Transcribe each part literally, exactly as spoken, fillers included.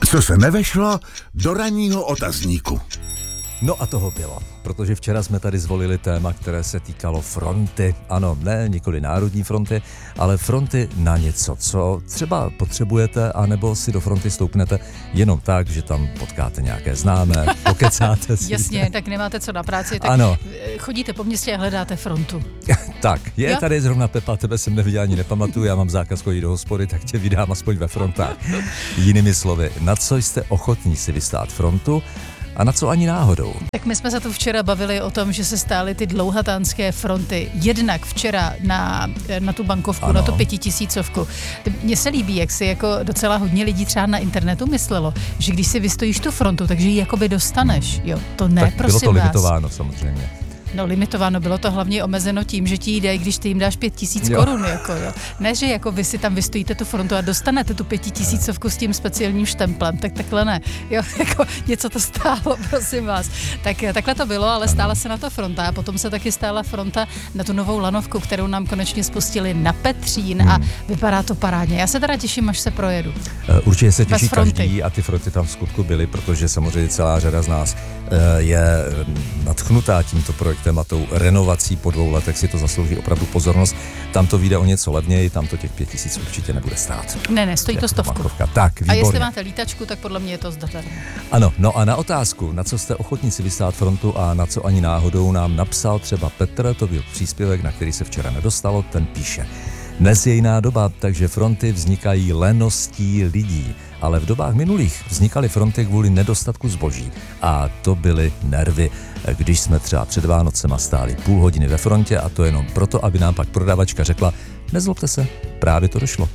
co se nevešlo do ranního otazníku. No a toho bylo, protože včera jsme tady zvolili téma, které se týkalo fronty. Ano, ne nikoli národní fronty, ale fronty na něco, co třeba potřebujete, anebo si do fronty stoupnete jenom tak, že tam potkáte nějaké známé, pokecáte si. Jasně, tak nemáte co na práci, tak ano. Chodíte po městě a hledáte frontu. Tak, je jo? tady zrovna Pepa, tebe jsem neviděl ani nepamatuju, já mám zákaz chodit do hospody, tak tě vydám aspoň ve frontách. Jinými slovy, na co jste ochotní si vystát frontu, a na co ani náhodou. Tak my jsme se tu včera bavili o tom, že se stály ty dlouhatánské fronty. Jednak včera na, na tu bankovku, ano. na tu pětitisícovku. Mně se líbí, jak si jako docela hodně lidí třeba na internetu myslelo, že když si vystojíš tu frontu, takže ji jakoby dostaneš. Jo, to ne, tak prosím vás. bylo to limitováno samozřejmě. No limitováno, bylo to hlavně omezeno tím, že ti jde, když ty jim dáš pět tisíc korun, jako jo. Ne, že jako vy si tam vystojíte tu frontu a dostanete tu pětitisícovku s tím speciálním štemplem, tak takhle ne. Jo, jako něco to stálo, prosím vás. Tak takhle to bylo, ale stála se na to fronta a potom se taky stála fronta na tu novou lanovku, kterou nám konečně spustili na Petřín hmm. a vypadá to parádně. Já se teda těším, až se projedu. Určitě se těší každý a ty fronty tam v skutku byly, protože samozřejmě celá řada z nás je nadchnutá tímto projektem a tou renovací po dvou letech si to zaslouží opravdu pozornost. Tam to vyjde o něco levněji, tam to těch pět tisíc určitě nebude stát. Ne, ne, stojí to stovku. Tak, výborně. A jestli máte lítačku, tak podle mě je to zdarma. Ano, no a na otázku, na co jste ochotní si vystát frontu a na co ani náhodou, nám napsal třeba Petr, to byl příspěvek, na který se včera nedostalo, ten píše. Dnes je jiná doba, takže fronty vznikají leností lidí, ale v dobách minulých vznikaly fronty kvůli nedostatku zboží a to byly nervy, když jsme třeba před Vánocema stáli půl hodiny ve frontě a to jenom proto, aby nám pak prodavačka řekla, nezlobte se, právě to došlo.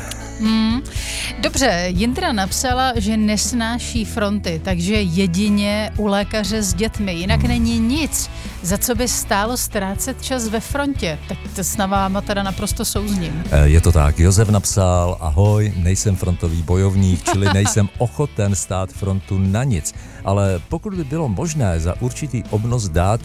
Hmm. Dobře, Jindra napsala, že nesnáší fronty, takže jedině u lékaře s dětmi, jinak hmm. není nic, za co by stálo ztrácet čas ve frontě. Tak to s náma teda naprosto souzním. Je to tak, Josef napsal, ahoj, nejsem frontový bojovník, čili nejsem ochoten stát frontu na nic, ale pokud by bylo možné za určitý obnos dát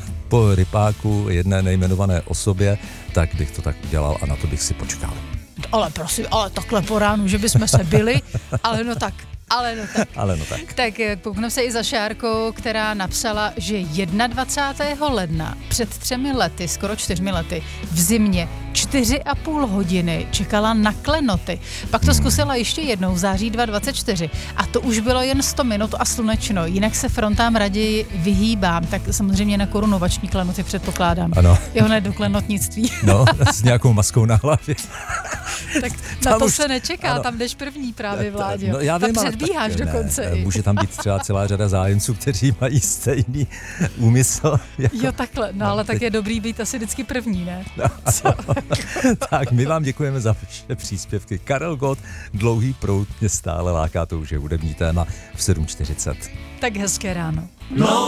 po rypáku jedné nejmenované osobě, tak bych to tak udělal a na to bych si počkal. Ale prosím, ale takhle po ránu, že bychom se byli, ale no tak. Ale no tak. Ale no tak. Tak pouknu se i za Šárkou, která napsala, že dvacátého prvního ledna před třemi lety, skoro čtyřmi lety, v zimě čtyři a půl hodiny čekala na klenoty. Pak to zkusila ještě jednou v září dvacet dvacet čtyři a to už bylo jen sto minut a slunečno, jinak se frontám raději vyhýbám, tak samozřejmě na korunovační klenoty předpokládám. Ano. Jo, ne do klenotnictví. No, s nějakou maskou na hlavě. Tak na to už, se nečeká, ano. Tam jdeš první právě, Vláďo. No, já vím, tam předbíháš tak, dokonce. Ne, může tam být třeba celá řada zájemců, kteří mají stejný úmysl. Jako... Jo, takhle, no ale tak je dobrý být asi vždycky první, ne? No, tak my vám děkujeme za vaše příspěvky. Karel Gott, Dlouhý proud mě stále láká, to už je hudební téma v sedm čtyřicet. Tak hezké ráno. No.